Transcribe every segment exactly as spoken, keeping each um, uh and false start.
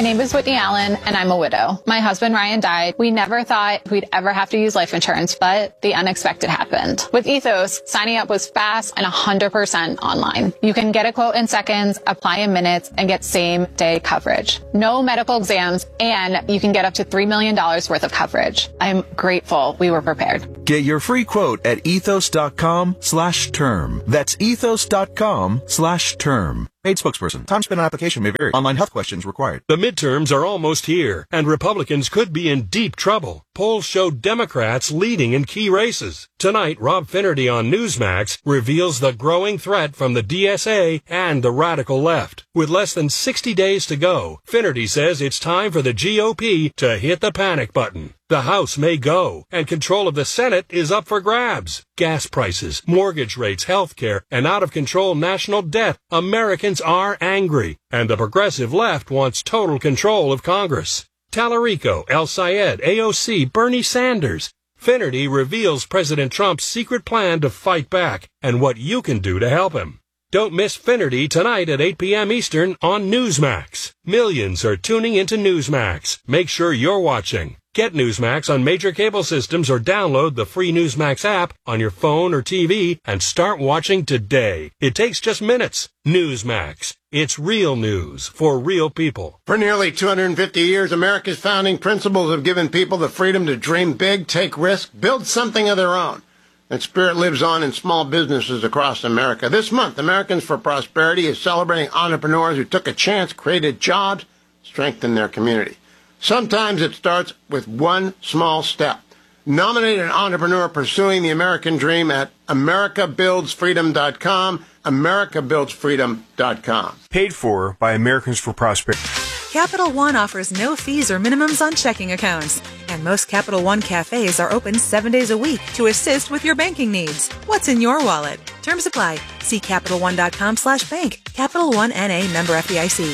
My name is Whitney Allen, and I'm a widow. My husband, Ryan, died. We never thought we'd ever have to use life insurance, but the unexpected happened. With Ethos, signing up was fast and one hundred percent online. You can get a quote in seconds, apply in minutes, and get same-day coverage. No medical exams, and you can get up to three million dollars worth of coverage. I'm grateful we were prepared. Get your free quote at ethos.com slash term. That's ethos.com slash term. Paid spokesperson. Time spent on application may vary. Online health questions required. The midterms are almost here, and Republicans could be in deep trouble. Polls show Democrats leading in key races. Tonight, Rob Finnerty on Newsmax reveals the growing threat from the D S A and the radical left. With less than sixty days to go, Finnerty says it's time for the G O P to hit the panic button. The House may go, and control of the Senate is up for grabs. Gas prices, mortgage rates, health care, and out-of-control national debt. Americans are angry, and the progressive left wants total control of Congress. Tallarico, El Sayed, A O C, Bernie Sanders. Finnerty reveals President Trump's secret plan to fight back and what you can do to help him. Don't miss Finnerty tonight at eight p.m. Eastern on Newsmax. Millions are tuning into Newsmax. Make sure you're watching. Get Newsmax on major cable systems or download the free Newsmax app on your phone or T V and start watching today. It takes just minutes. Newsmax. It's real news for real people. For nearly two hundred fifty years, America's founding principles have given people the freedom to dream big, take risks, build something of their own. That spirit lives on in small businesses across America. This month, Americans for Prosperity is celebrating entrepreneurs who took a chance, created jobs, strengthened their community. Sometimes it starts with one small step. Nominate an entrepreneur pursuing the American dream at america builds freedom dot com, america builds freedom dot com. Paid for by Americans for Prosperity. Capital One offers no fees or minimums on checking accounts. And most Capital One cafes are open seven days a week to assist with your banking needs. What's in your wallet? Terms apply. See Capital One dot com slash bank. Capital One N A, member F D I C.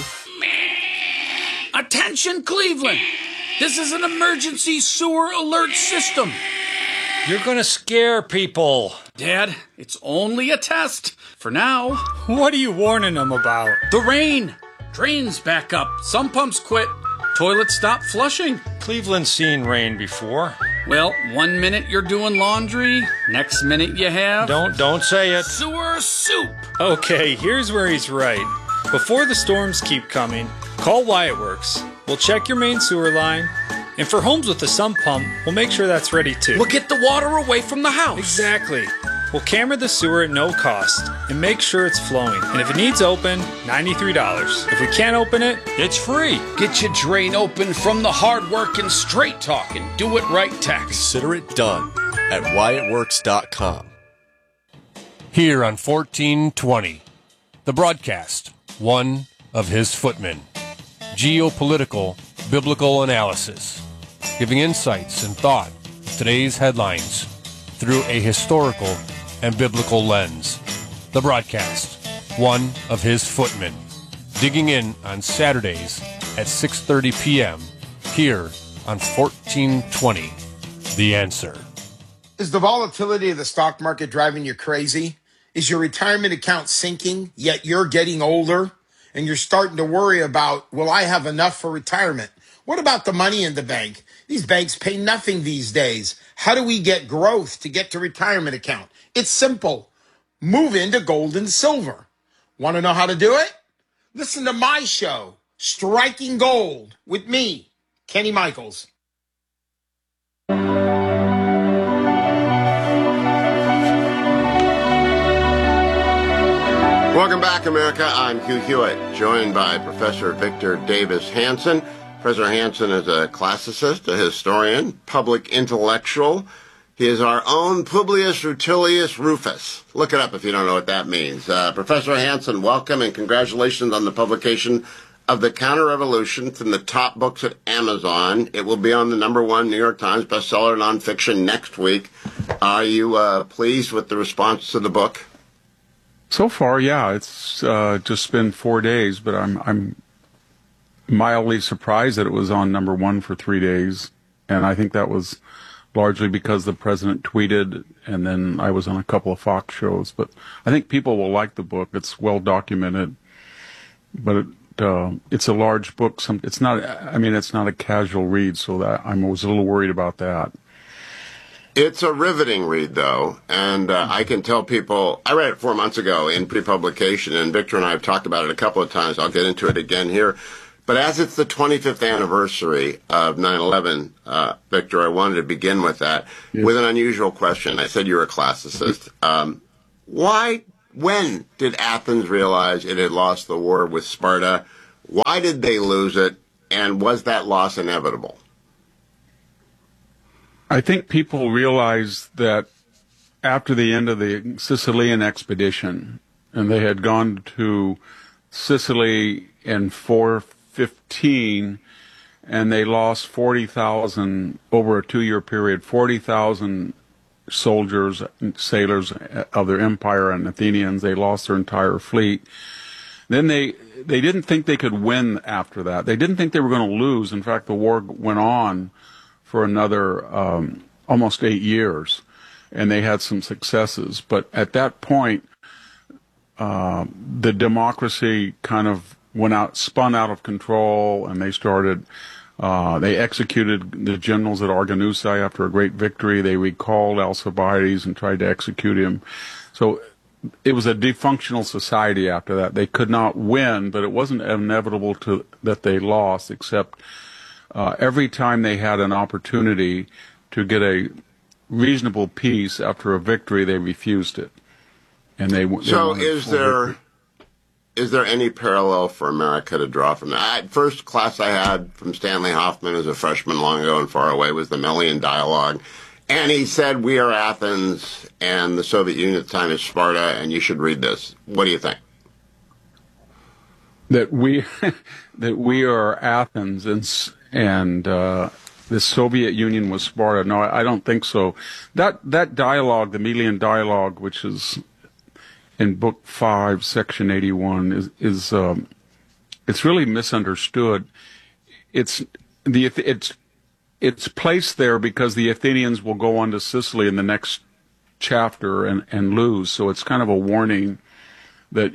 Attention, Cleveland! This is an emergency sewer alert system. You're gonna scare people. Dad, it's only a test. For now. What are you warning them about? The rain. Drains back up. Some pumps quit. Toilets stop flushing. Cleveland's seen rain before. Well, one minute you're doing laundry, next minute you have... Don't, don't say it. Sewer soup. Okay, here's where he's right. Before the storms keep coming, call Wyatt Works. We'll check your main sewer line. And for homes with a sump pump, we'll make sure that's ready too. We'll get the water away from the house. Exactly. We'll camera the sewer at no cost and make sure it's flowing. And if it needs open, ninety-three dollars. If we can't open it, it's free. Get your drain open from the hard-working, straight-talking, do-it-right tax. Consider it done at wyatt works dot com. Here on fourteen twenty, the broadcast, one of his footmen. Geopolitical, biblical analysis, giving insights and thought to today's headlines through a historical and biblical lens. The broadcast, one of his footmen, digging in on Saturdays at six thirty p.m. here on fourteen twenty, The Answer. Is the volatility of the stock market driving you crazy? Is your retirement account sinking, yet you're getting older and you're starting to worry about, will I have enough for retirement? What about the money in the bank? These banks pay nothing these days. How do we get growth to get to retirement account? It's simple. Move into gold and silver. Want to know how to do it? Listen to my show, Striking Gold, with me, Kenny Michaels. Welcome back, America. I'm Hugh Hewitt, joined by Professor Victor Davis Hanson. Professor Hanson is a classicist, a historian, public intellectual. He is our own Publius Rutilius Rufus. Look it up if you don't know what that means. Uh, Professor Hanson, welcome and congratulations on the publication of The Counter-Revolution from the top books at Amazon. It will be on the number one New York Times bestseller nonfiction next week. Are you uh, pleased with the response to the book? So far, yeah. It's uh, just been four days, but I'm I'm mildly surprised that it was on number one for three days. And I think that was largely because the president tweeted, and then I was on a couple of Fox shows. But I think people will like the book. It's well documented. But it, uh, it's a large book. Some, it's not, I mean, it's not a casual read, so that I was a little worried about that. It's a riveting read, though, and uh, I can tell people, I read it four months ago in pre-publication, and Victor and I have talked about it a couple of times. I'll get into it again here. But as it's the twenty-fifth anniversary of nine eleven, uh, Victor, I wanted to begin with that, yes. with an unusual question. I said you're a classicist. Um, why, when did Athens realize it had lost the war with Sparta? Why did they lose it? And was that loss inevitable? I think people realized that after the end of the Sicilian expedition, and they had gone to Sicily in four fifteen, and they lost forty thousand over a two-year period, forty thousand soldiers, sailors of their empire and Athenians. They lost their entire fleet. Then they they didn't think they could win after that. They didn't think they were going to lose. In fact, the war went on for another um, almost eight years, and they had some successes. But at that point, uh, the democracy kind of went out, spun out of control, and they started, uh, they executed the generals at Arginusae after a great victory. They recalled Alcibiades and tried to execute him. So it was a dysfunctional society after that. They could not win, but it wasn't inevitable to that they lost, except Uh, every time they had an opportunity to get a reasonable peace after a victory, they refused it. And they, they so is there victory. Is there any parallel for America to draw from that? I, first class I had from Stanley Hoffman as a freshman long ago and far away was the Melian Dialogue. And he said, we are Athens, and the Soviet Union at the time is Sparta, and you should read this. What do you think? That we that we are Athens, and and uh, the Soviet Union was Sparta. No, I, I don't think so. That that dialogue, the Melian Dialogue, which is in Book Five, Section eighty-one, is is um, it's really misunderstood. It's the it's it's placed there because the Athenians will go on to Sicily in the next chapter and and lose. So it's kind of a warning that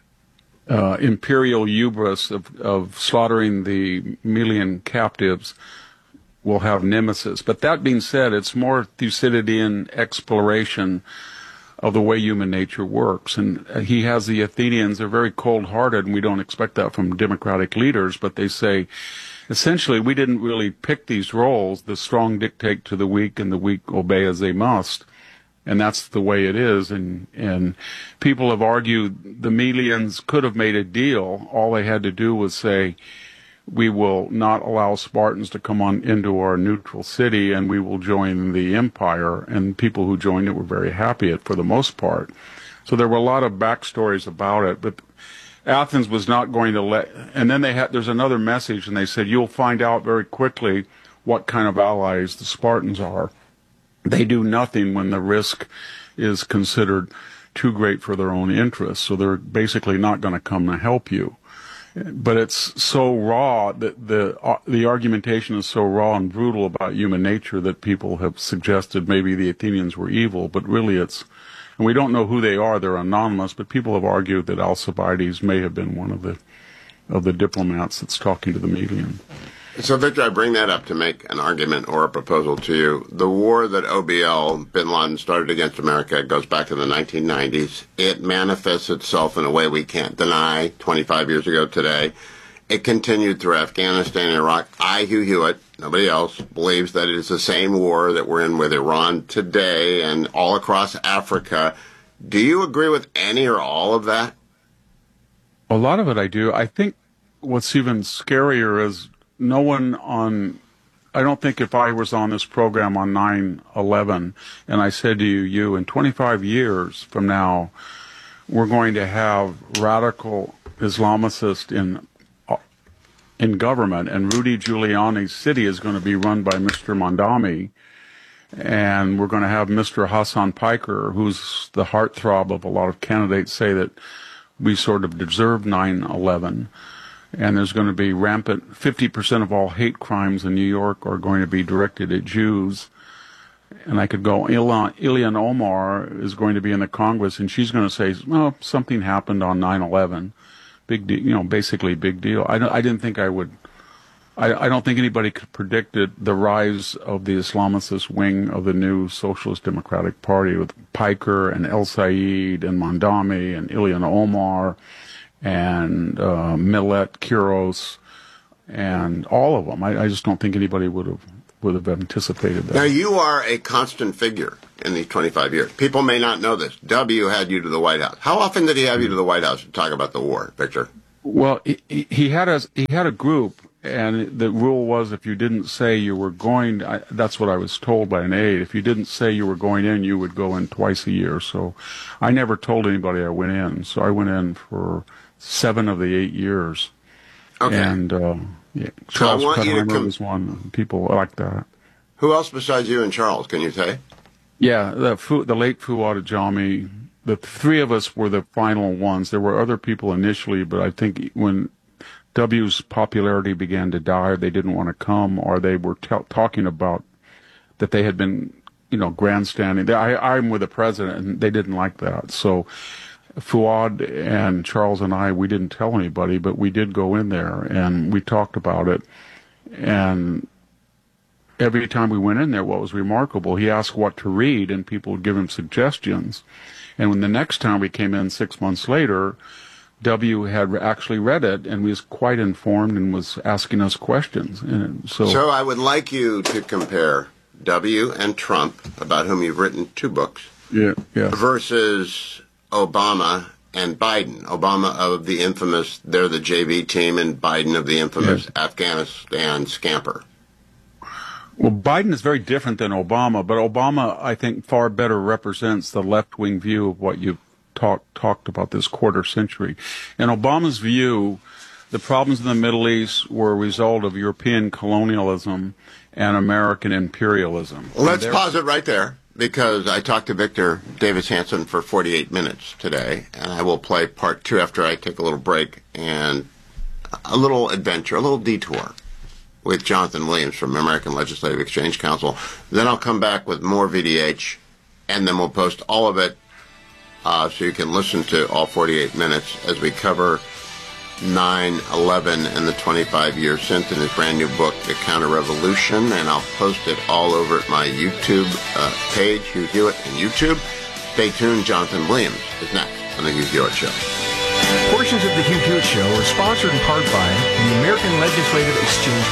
Uh, imperial hubris of, of slaughtering the Melian captives will have nemesis. But that being said, it's more Thucydidean exploration of the way human nature works. And he has the Athenians, they're very cold-hearted, and we don't expect that from democratic leaders, but they say, essentially, we didn't really pick these roles. The strong dictate to the weak, and the weak obey as they must. And that's the way it is. And, and people have argued the Melians could have made a deal. All they had to do was say, we will not allow Spartans to come on into our neutral city, and we will join the empire. And people who joined it were very happy at, for the most part. So there were a lot of backstories about it. But Athens was not going to let, and then they had, there's another message, and they said, you'll find out very quickly what kind of allies the Spartans are. They do nothing when the risk is considered too great for their own interests, so they're basically not going to come and help you. But it's so raw that the uh, the argumentation is so raw and brutal about human nature that people have suggested maybe the Athenians were evil, but really it's, and we don't know who they are, they're anonymous, but people have argued that Alcibiades may have been one of the of the diplomats that's talking to the Melian. So, Victor, I bring that up to make an argument or a proposal to you. The war that O B L, bin Laden, started against America goes back to the nineteen nineties. It manifests itself in a way we can't deny twenty-five years ago today. It continued through Afghanistan and Iraq. I, Hugh Hewitt, nobody else, believes that it is the same war that we're in with Iran today and all across Africa. Do you agree with any or all of that? A lot of it I do. I think what's even scarier is no one on, I don't think if I was on this program on nine eleven and I said to you, you, in twenty-five years from now, we're going to have radical Islamicists in in government, and Rudy Giuliani's city is going to be run by Mister Mondami, and we're going to have Mister Hassan Piker, who's the heartthrob of a lot of candidates, say that we sort of deserve nine eleven. And there's going to be rampant, fifty percent of all hate crimes in New York are going to be directed at Jews. And I could go, Ilhan, Ilhan Omar is going to be in the Congress, and she's going to say, well, something happened on nine eleven. big deal. You know, basically big deal. I don't, I didn't think I would. I, I don't think anybody could predict it, the rise of the Islamicist wing of the new Socialist Democratic Party with Piker and El Sayed and Mondami and Ilhan Omar and uh, Millet, Quiros, and all of them. I, I just don't think anybody would have would have anticipated that. Now, you are a constant figure in these twenty-five years. People may not know this. W had you to the White House. How often did he have you to the White House to talk about the war, Victor? Well, he, he had a he had a group, and the rule was if you didn't say you were going, I, that's what I was told by an aide. If you didn't say you were going in, you would go in twice a year. So I never told anybody I went in. So I went in for seven of the eight years. Okay. And uh, yeah, Charles so I want you to Kramer com- was one. People like that. Who else besides you and Charles, can you say? Yeah, the Fu, the late Fuad Ajami. The three of us were the final ones. There were other people initially, but I think when W's popularity began to die, they didn't want to come, or they were t- talking about that they had been, you know, grandstanding. I, I'm with the president, and they didn't like that. So Fuad and Charles and I, we didn't tell anybody, but we did go in there, and we talked about it. And every time we went in there, what was remarkable, he asked what to read, and people would give him suggestions. And when the next time we came in six months later, W had actually read it and was quite informed and was asking us questions. And so, so I would like you to compare W and Trump, about whom you've written two books, yeah, yeah. versus Obama and Biden. Obama of the infamous, they're the J V team, and Biden of the infamous yes. Afghanistan scamper. Well, Biden is very different than Obama, but Obama, I think, far better represents the left-wing view of what you've talk, talked about this quarter century. In Obama's view, the problems in the Middle East were a result of European colonialism and American imperialism. Well, let's pause it right there, because I talked to Victor Davis Hanson for forty-eight minutes today, and I will play part two after I take a little break and a little adventure, a little detour with Jonathan Williams from American Legislative Exchange Council. Then I'll come back with more V D H, and then we'll post all of it uh, so you can listen to all forty-eight minutes as we cover nine eleven and the twenty-five years since in his brand new book, The Counter-Revolution, and I'll post it all over at my YouTube uh, page, Hugh Hewitt and YouTube. Stay tuned. Jonathan Williams is next on The Hugh Hewitt Show. Portions of The Hugh Hewitt Show are sponsored in part by the American Legislative Exchange